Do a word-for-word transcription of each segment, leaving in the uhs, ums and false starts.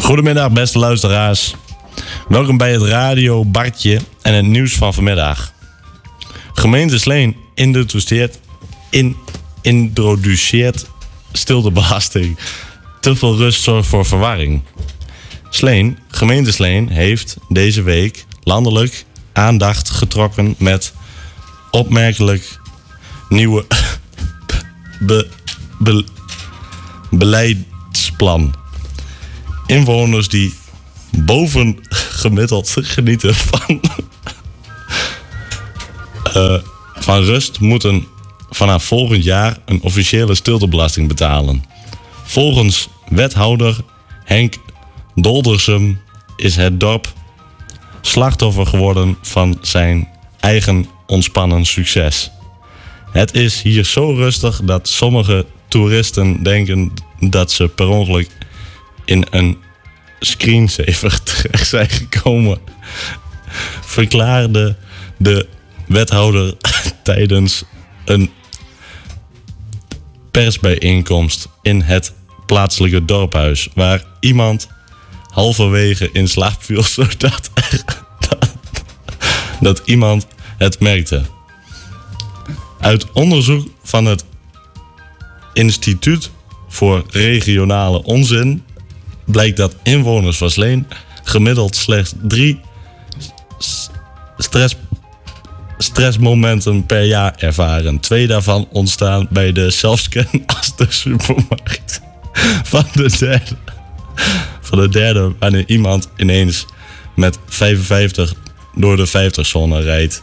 Goedemiddag beste luisteraars. Welkom bij het Radio Bartje en het nieuws van vanmiddag. Gemeente Sleen introduceert, in, introduceert stiltebelasting. Te veel rust zorgt voor verwarring. Sleen, gemeente Sleen heeft deze week landelijk aandacht getrokken met opmerkelijk nieuwe be, be, beleidsplan. Inwoners die bovengemiddeld genieten van, uh, van rust moeten vanaf volgend jaar een officiële stiltebelasting betalen. Volgens wethouder Henk Doldersum is het dorp slachtoffer geworden van zijn eigen ontspannen succes. Het is hier zo rustig dat sommige toeristen denken dat ze per ongeluk in een screensaver terecht zijn gekomen, verklaarde de wethouder tijdens een persbijeenkomst in het plaatselijke dorphuis, waar iemand halverwege in slaap viel zodat er, dat, dat iemand het merkte. Uit onderzoek van het Instituut voor Regionale Onzin blijkt dat inwoners van Sleen gemiddeld slechts drie stress, stressmomenten per jaar ervaren. Twee daarvan ontstaan bij de zelfscan als de supermarkt. Van de derde, van de derde wanneer iemand ineens met vijfenvijftig door de vijftig-zone rijdt.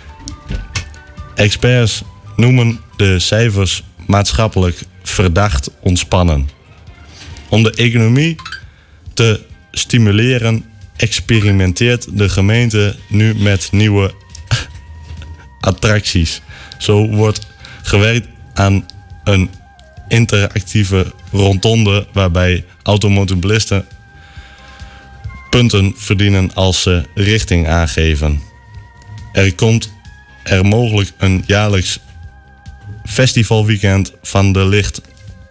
Experts noemen de cijfers maatschappelijk verdacht ontspannen. Om de economie te stimuleren experimenteert de gemeente nu met nieuwe attracties. Zo wordt gewerkt aan een interactieve rondonde waarbij automobilisten punten verdienen als ze richting aangeven. Er komt er mogelijk een jaarlijks festivalweekend van de licht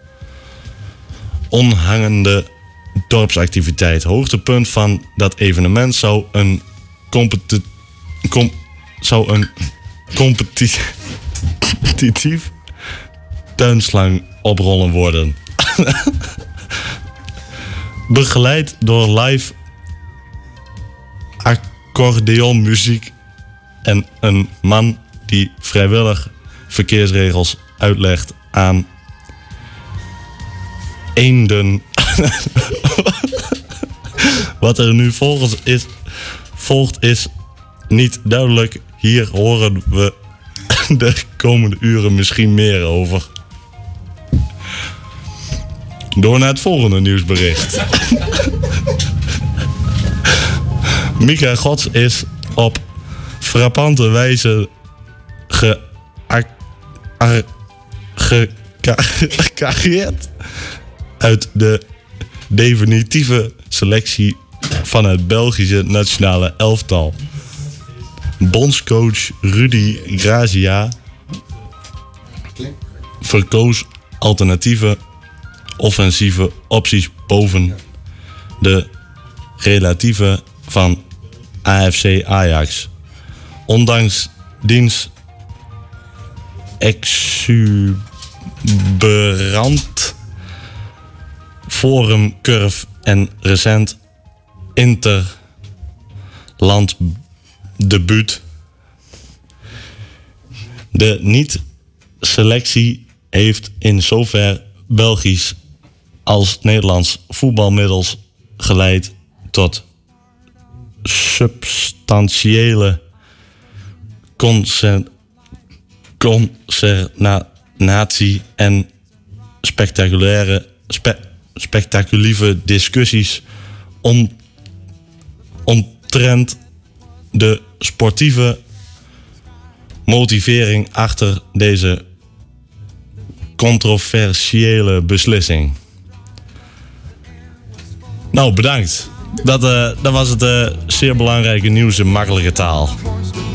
onhangende dorpsactiviteit. Hoogtepunt van dat evenement zou een competi- com- zou een competi- competitief tuinslang oprollen worden. Begeleid door live accordeonmuziek en een man die vrijwillig verkeersregels uitlegt aan eenden. Wat er nu volgens is, volgt is niet duidelijk. Hier horen we de komende uren misschien meer over. Door naar het volgende nieuwsbericht. Mika Gods is op frappante wijze gecageerd uit de definitieve selectie van het Belgische nationale elftal. Bondscoach Rudy Grazia verkoos alternatieve offensieve opties boven de relatieve van A F C Ajax. Ondanks diens exuberant forumcurve en recent interlanddebuut. De niet-selectie heeft in zover Belgisch als Nederlands voetbalmiddels geleid tot substantiële concer- concernatie en spectaculaire spe- spectaculieve discussies om, omtrent de sportieve motivering achter deze controversiële beslissing. Nou, bedankt. Dat, uh, dat was het uh, zeer belangrijke nieuws in makkelijke taal.